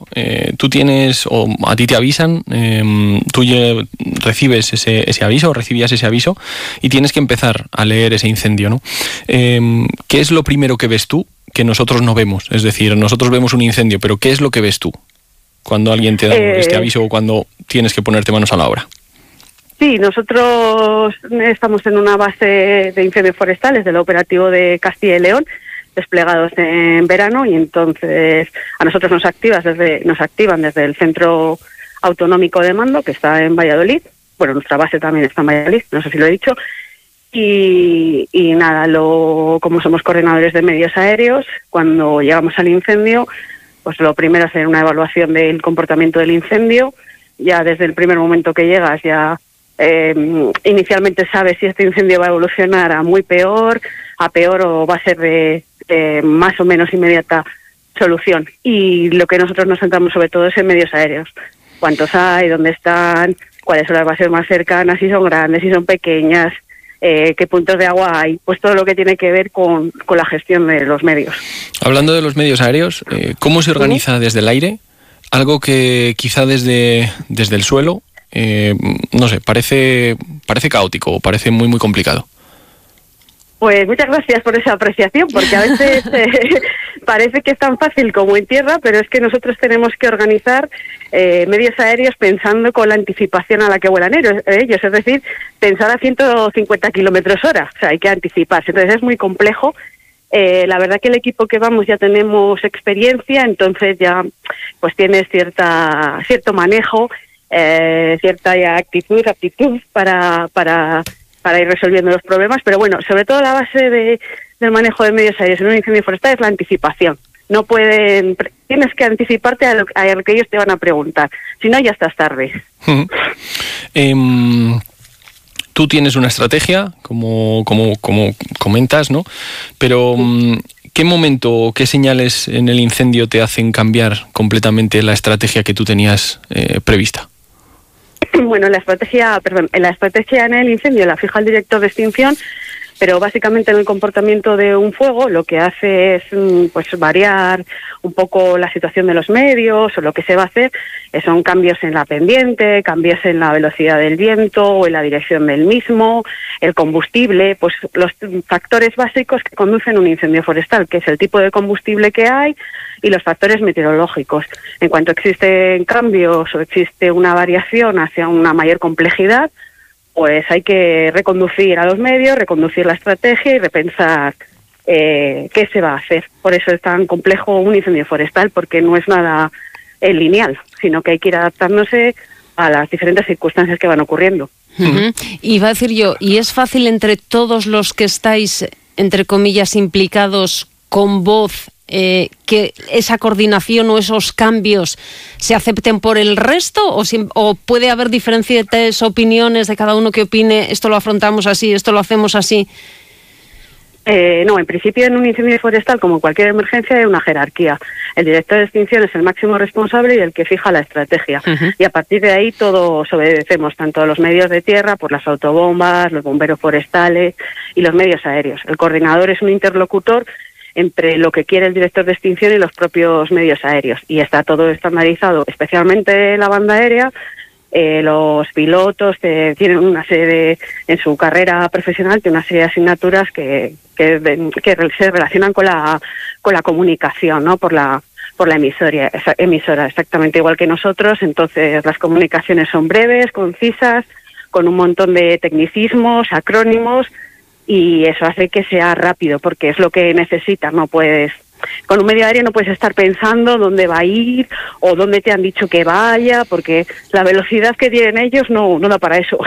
tú tienes, o a ti te avisan, tú recibes ese aviso, o recibías ese aviso, y tienes que empezar a leer ese incendio, ¿no? ¿Qué es lo primero que ves tú que nosotros no vemos? Es decir, nosotros vemos un incendio, pero ¿qué es lo que ves tú cuando alguien te da este aviso o cuando tienes que ponerte manos a la obra? Sí, nosotros estamos en una base de incendios forestales del operativo de Castilla y León, desplegados en verano, y entonces a nosotros nos activan desde el Centro Autonómico de Mando, que está en Valladolid. Bueno, nuestra base también está en Valladolid, no sé si lo he dicho. Y nada, como somos coordinadores de medios aéreos, cuando llegamos al incendio, pues lo primero es hacer una evaluación del comportamiento del incendio. Ya desde el primer momento que llegas, ya inicialmente sabes si este incendio va a evolucionar a muy peor, a peor, o va a ser de más o menos inmediata solución. Y lo que nosotros nos centramos sobre todo es en medios aéreos. ¿Cuántos hay? ¿Dónde están? ¿Cuáles son las bases más cercanas? ¿Si son grandes? ¿Si son pequeñas? ¿Qué puntos de agua hay? Pues todo lo que tiene que ver con la gestión de los medios. Hablando de los medios aéreos, ¿cómo se organiza desde el aire? Algo que quizá desde el suelo, no sé, parece caótico o parece muy, muy complicado. Pues muchas gracias por esa apreciación, porque a veces parece que es tan fácil como en tierra, pero es que nosotros tenemos que organizar medios aéreos pensando con la anticipación a la que vuelan ellos, es decir, pensar a 150 kilómetros hora, o sea, hay que anticiparse, entonces es muy complejo. La verdad que el equipo que vamos ya tenemos experiencia, entonces ya pues tienes cierto manejo, cierta ya aptitud para ir resolviendo los problemas, pero bueno, sobre todo la base del manejo de medios aéreos en un incendio forestal es la anticipación. Tienes que anticiparte a lo que ellos te van a preguntar, si no ya estás tarde. Tú tienes una estrategia, como comentas, ¿no? Pero ¿qué momento o qué señales en el incendio te hacen cambiar completamente la estrategia que tú tenías prevista? Bueno, la estrategia en el incendio la fija el director de extinción, pero básicamente en el comportamiento de un fuego lo que hace es pues variar un poco la situación de los medios, o lo que se va a hacer son cambios en la pendiente, cambios en la velocidad del viento o en la dirección del mismo, el combustible, pues los factores básicos que conducen un incendio forestal, que es el tipo de combustible que hay y los factores meteorológicos. En cuanto existen cambios o existe una variación hacia una mayor complejidad, pues hay que reconducir a los medios, reconducir la estrategia y repensar qué se va a hacer. Por eso es tan complejo un incendio forestal, porque no es nada lineal, sino que hay que ir adaptándose a las diferentes circunstancias que van ocurriendo. Uh-huh. Y va a decir yo, ¿y es fácil entre todos los que estáis, entre comillas, implicados con voz, que esa coordinación o esos cambios se acepten por el resto, o puede haber diferentes opiniones de cada uno que opine, esto lo afrontamos así, esto lo hacemos así? No, en principio en un incendio forestal, como cualquier emergencia, hay una jerarquía. El director de extinción es el máximo responsable y el que fija la estrategia. Uh-huh. Y a partir de ahí todos obedecemos, tanto los medios de tierra, por las autobombas, los bomberos forestales y los medios aéreos. El coordinador es un interlocutor entre lo que quiere el director de extinción y los propios medios aéreos. Y está todo estandarizado, especialmente la banda aérea. Los pilotos tienen una serie en su carrera profesional, tienen una serie de asignaturas que se relacionan con la comunicación, ¿no? Por la emisora, exactamente igual que nosotros. Entonces las comunicaciones son breves, concisas, con un montón de tecnicismos, acrónimos, y eso hace que sea rápido, porque es lo que necesitas. No puedes, con un medio aéreo no puedes estar pensando dónde va a ir o dónde te han dicho que vaya, porque la velocidad que tienen ellos no da para eso.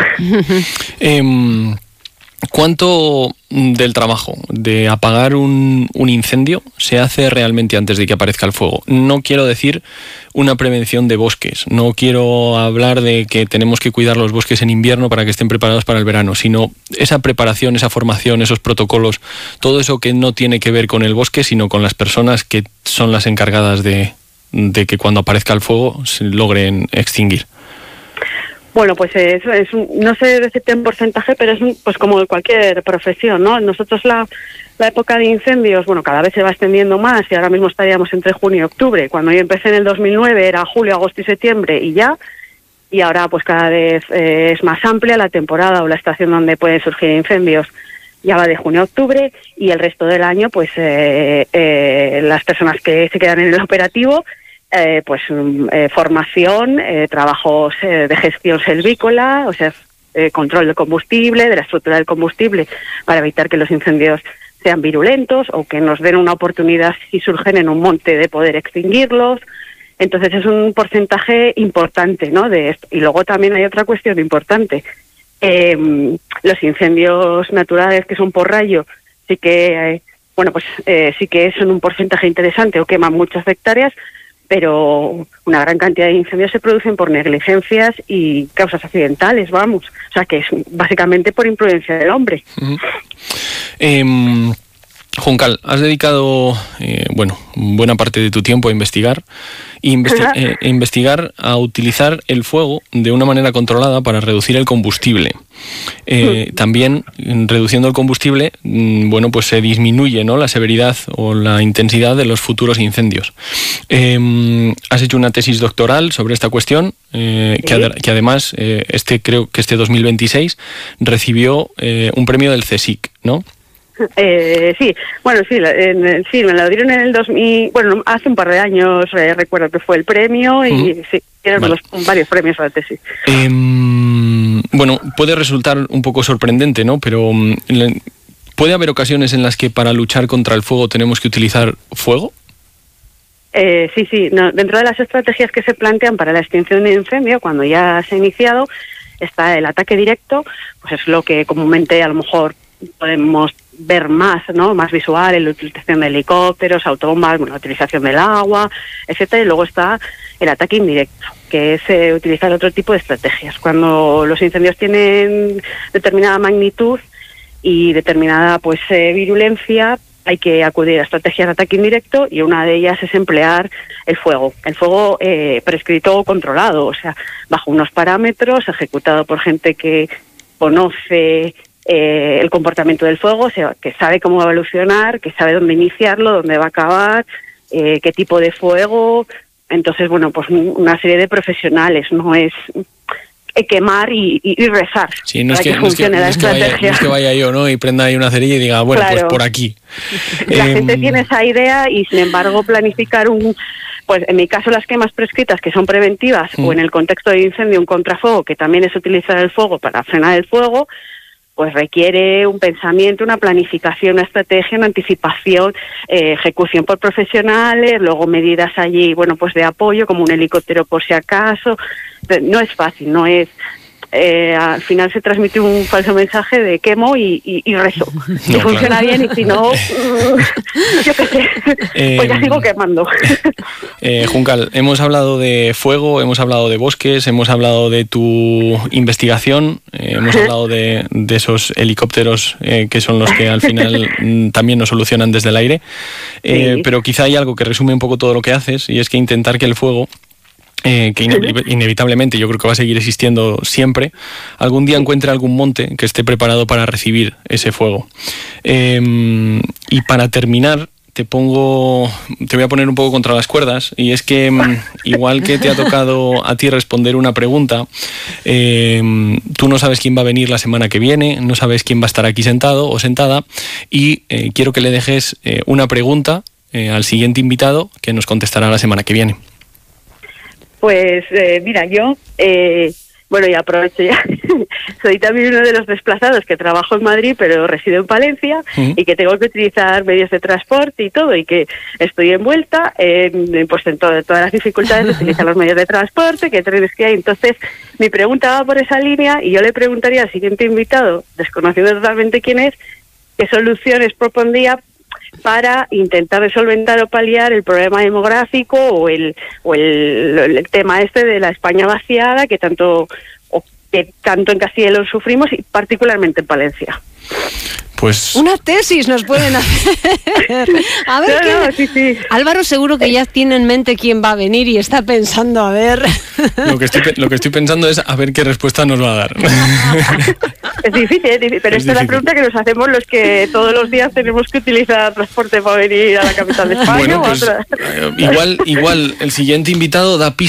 ¿Cuánto del trabajo de apagar un incendio se hace realmente antes de que aparezca el fuego? No quiero decir una prevención de bosques, no quiero hablar de que tenemos que cuidar los bosques en invierno para que estén preparados para el verano, sino esa preparación, esa formación, esos protocolos, todo eso que no tiene que ver con el bosque, sino con las personas que son las encargadas de que cuando aparezca el fuego se logren extinguir. Bueno, pues no sé decirte en porcentaje, pero es pues como cualquier profesión, ¿no? Nosotros la época de incendios, bueno, cada vez se va extendiendo más y ahora mismo estaríamos entre junio y octubre. Cuando yo empecé en el 2009 era julio, agosto y septiembre y ya. Y ahora pues cada vez es más amplia la temporada o la estación donde pueden surgir incendios. Ya va de junio a octubre y el resto del año pues las personas que se quedan en el operativo formación, trabajos de gestión selvícola, o sea, control del combustible, de la estructura del combustible para evitar que los incendios sean virulentos o que nos den una oportunidad si surgen en un monte de poder extinguirlos. Entonces es un porcentaje importante, ¿no? De esto. Y luego también hay otra cuestión importante. Los incendios naturales que son por rayo sí que sí que son un porcentaje interesante o queman muchas hectáreas, pero una gran cantidad de incendios se producen por negligencias y causas accidentales, vamos. O sea, que es básicamente por imprudencia del hombre. Uh-huh. Juncal, has dedicado buena parte de tu tiempo a investigar a utilizar el fuego de una manera controlada para reducir el combustible. También reduciendo el combustible, pues se disminuye, ¿no?, la severidad o la intensidad de los futuros incendios. Has hecho una tesis doctoral sobre esta cuestión, que además creo que este 2026 recibió un premio del CSIC, ¿no? Sí, me lo dieron en el 2000, hace un par de años recuerdo que fue el premio y sí, eran varios premios a la tesis. Puede resultar un poco sorprendente, ¿no? Pero ¿puede haber ocasiones en las que para luchar contra el fuego tenemos que utilizar fuego? Sí, no, dentro de las estrategias que se plantean para la extinción de incendio, cuando ya se ha iniciado, está el ataque directo, pues es lo que comúnmente a lo mejor podemos ver más, ¿no?, más visual, en la utilización de helicópteros, autobombas, la utilización del agua, etcétera. Y luego está el ataque indirecto, que es utilizar otro tipo de estrategias. Cuando los incendios tienen determinada magnitud y determinada virulencia, hay que acudir a estrategias de ataque indirecto y una de ellas es emplear el fuego. El fuego prescrito o controlado, o sea, bajo unos parámetros, ejecutado por gente que conoce el comportamiento del fuego, o sea, que sabe cómo va a evolucionar, que sabe dónde iniciarlo, dónde va a acabar, qué tipo de fuego. Entonces, una serie de profesionales, no es quemar y rezar. Sí, no es que vaya yo, ¿no?, y prenda ahí una cerilla y diga, claro, pues por aquí. La gente tiene esa idea y, sin embargo, planificar en mi caso, las quemas prescritas, que son preventivas, o en el contexto de incendio, un contrafuego, que también es utilizar el fuego para frenar el fuego, pues requiere un pensamiento, una planificación, una estrategia, una anticipación, ejecución por profesionales, luego medidas allí, de apoyo, como un helicóptero por si acaso. No es fácil, no es... al final se transmite un falso mensaje de quemo y rezo. Si funciona bien, y si no, yo qué sé, pues ya sigo quemando. Juncal, hemos hablado de fuego, hemos hablado de bosques, hemos hablado de tu investigación, hemos hablado de esos helicópteros que son los que al final también nos solucionan desde el aire, pero quizá hay algo que resume un poco todo lo que haces, y es que intentar que el fuego, que inevitablemente yo creo que va a seguir existiendo siempre, algún día encuentre algún monte que esté preparado para recibir ese fuego. Y para terminar, te voy a poner un poco contra las cuerdas, y es que igual que te ha tocado a ti responder una pregunta, tú no sabes quién va a venir la semana que viene, no sabes quién va a estar aquí sentado o sentada, y quiero que le dejes una pregunta al siguiente invitado que nos contestará la semana que viene. Pues mira, yo, y aprovecho ya, soy también uno de los desplazados que trabajo en Madrid, pero resido en Palencia, y que tengo que utilizar medios de transporte y todo, y que estoy envuelta en todas las dificultades de utilizar los medios de transporte, que trenes que hay. Entonces, mi pregunta va por esa línea, y yo le preguntaría al siguiente invitado, desconociendo totalmente quién es, qué soluciones propondría para intentar solventar o paliar el problema demográfico o el tema de la España vaciada que tanto que tanto en Castilla y León sufrimos y particularmente en Palencia. Pues una tesis nos pueden hacer. A ver, sí. Álvaro seguro que ya tiene en mente quién va a venir y está pensando, a ver. Lo que estoy pensando es a ver qué respuesta nos va a dar. Es difícil, pero esta es la pregunta que nos hacemos los que todos los días tenemos que utilizar transporte para venir a la capital de España. Bueno, pues igual el siguiente invitado da pistas